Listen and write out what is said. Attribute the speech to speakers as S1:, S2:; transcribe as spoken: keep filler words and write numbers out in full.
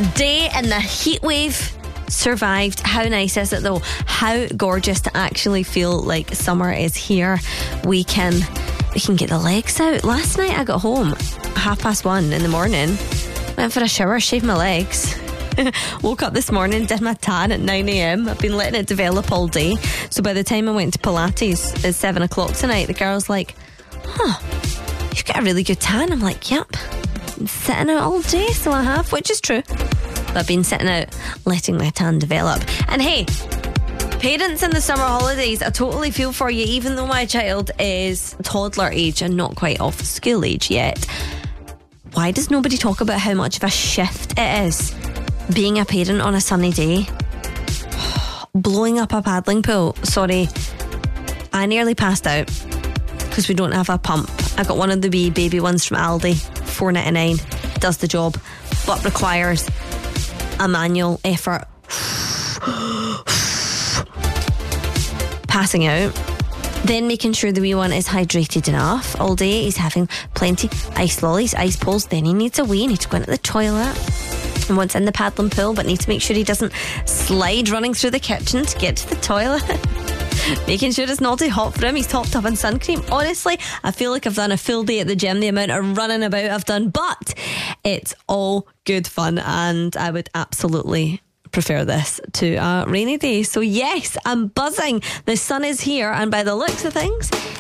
S1: day in the heat wave. Survived. How nice is it though? How gorgeous to actually feel like summer is here. We can we can get the legs out. Last night I got home half past one in the morning, went for a shower, shaved my legs. Woke up this morning, did my tan at nine a.m. I've been letting it develop all day, so by the time I went to Pilates at seven o'clock tonight, the girl's like, huh, you've got a really good tan. I'm like, yep, been sitting out all day, so I have, which is true. I've been sitting out letting my tan develop. And hey, parents in the summer holidays, I totally feel for you, even though my child is toddler age and not quite off school age yet. Why does nobody talk about how much of a shift it is being a parent on a sunny day? Blowing up a paddling pool. Sorry, I nearly passed out because we don't have a pump. I got one of the wee baby ones from Aldi, four ninety-nine. Does the job, but requires a manual effort. Passing out. Then making sure the wee one is hydrated enough all day. He's having plenty ice lollies, ice poles. Then he needs a wee, needs to go into the toilet. And once in the paddling pool, but needs to make sure he doesn't slide running through the kitchen to get to the toilet. Making sure it's not too hot for him. He's topped up in sun cream. Honestly, I feel like I've done a full day at the gym, the amount of running about I've done, but it's all good fun and I would absolutely prefer this to a rainy day. So yes, I'm buzzing. The sun is here and by the looks of things,